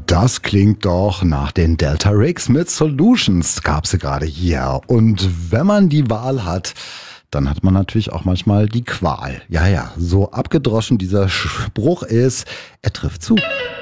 Das klingt doch nach den Delta Rigs mit Solutions, gab sie gerade hier. Und wenn man die Wahl hat, dann hat man natürlich auch manchmal die Qual. Ja, so abgedroschen dieser Spruch ist, er trifft zu.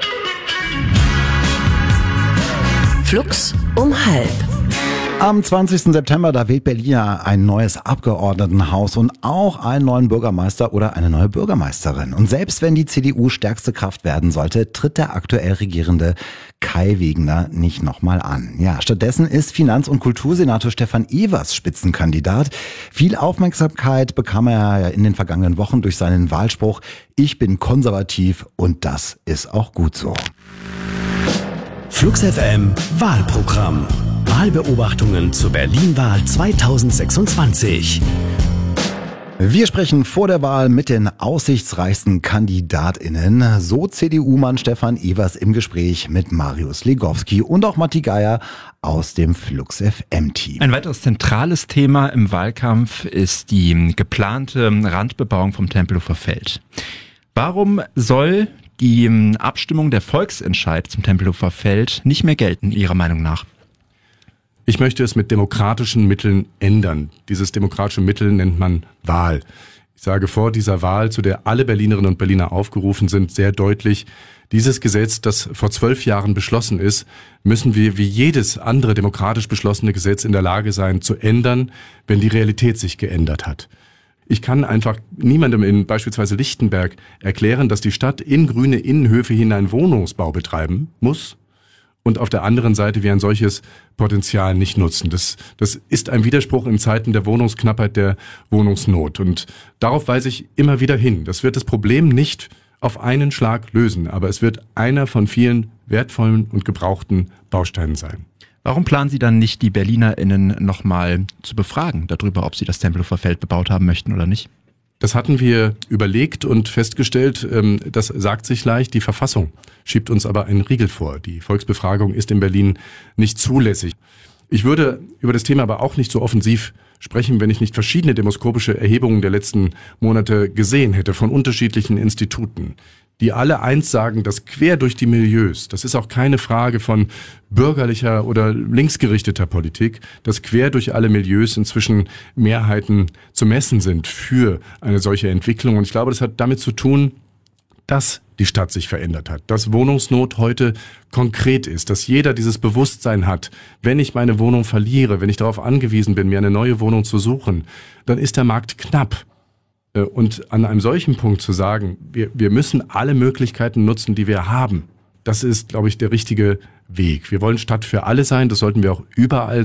Flux um halb. Am 20. September, da wählt Berlin ja ein neues Abgeordnetenhaus und auch einen neuen Bürgermeister oder eine neue Bürgermeisterin. Und selbst wenn die CDU stärkste Kraft werden sollte, tritt der aktuell regierende Kai Wegner nicht nochmal an. Ja, stattdessen ist Finanz- und Kultursenator Stefan Evers Spitzenkandidat. Viel Aufmerksamkeit bekam er ja in den vergangenen Wochen durch seinen Wahlspruch, ich bin konservativ und das ist auch gut so. Flux FM Wahlprogramm. Wahlbeobachtungen zur Berlin-Wahl 2026. Wir sprechen vor der Wahl mit den aussichtsreichsten KandidatInnen. So CDU-Mann Stefan Evers im Gespräch mit Marius Legowski und auch Matti Geier aus dem Flux FM-Team. Ein weiteres zentrales Thema im Wahlkampf ist die geplante Randbebauung vom Tempelhofer Feld. Warum soll die Abstimmung der Volksentscheid zum Tempelhofer Feld nicht mehr gelten, Ihrer Meinung nach? Ich möchte es mit demokratischen Mitteln ändern. Dieses demokratische Mittel nennt man Wahl. Ich sage vor dieser Wahl, zu der alle Berlinerinnen und Berliner aufgerufen sind, sehr deutlich, dieses Gesetz, das vor 12 Jahren beschlossen ist, müssen wir wie jedes andere demokratisch beschlossene Gesetz in der Lage sein zu ändern, wenn die Realität sich geändert hat. Ich kann einfach niemandem in beispielsweise Lichtenberg erklären, dass die Stadt in grüne Innenhöfe hinein Wohnungsbau betreiben muss und auf der anderen Seite wir ein solches Potenzial nicht nutzen. Das ist ein Widerspruch in Zeiten der Wohnungsknappheit, der Wohnungsnot. Und darauf weise ich immer wieder hin. Das wird das Problem nicht auf einen Schlag lösen, aber es wird einer von vielen wertvollen und gebrauchten Bausteinen sein. Warum planen Sie dann nicht, die BerlinerInnen nochmal zu befragen darüber, ob sie das Tempelhofer Feld bebaut haben möchten oder nicht? Das hatten wir überlegt und festgestellt, das sagt sich leicht, die Verfassung schiebt uns aber einen Riegel vor. Die Volksbefragung ist in Berlin nicht zulässig. Ich würde über das Thema aber auch nicht so offensiv sprechen, wenn ich nicht verschiedene demoskopische Erhebungen der letzten Monate gesehen hätte von unterschiedlichen Instituten, die alle eins sagen, dass quer durch die Milieus, das ist auch keine Frage von bürgerlicher oder linksgerichteter Politik, dass quer durch alle Milieus inzwischen Mehrheiten zu messen sind für eine solche Entwicklung. Und ich glaube, das hat damit zu tun, dass die Stadt sich verändert hat, dass Wohnungsnot heute konkret ist, dass jeder dieses Bewusstsein hat, wenn ich meine Wohnung verliere, wenn ich darauf angewiesen bin, mir eine neue Wohnung zu suchen, dann ist der Markt knapp. Und an einem solchen Punkt zu sagen, wir müssen alle Möglichkeiten nutzen, die wir haben, das ist, glaube ich, der richtige Weg. Wir wollen Stadt für alle sein, das sollten wir auch überall